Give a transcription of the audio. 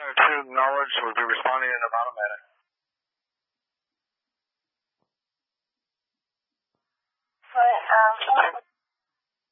To acknowledge, we'll be responding in about a minute. Right,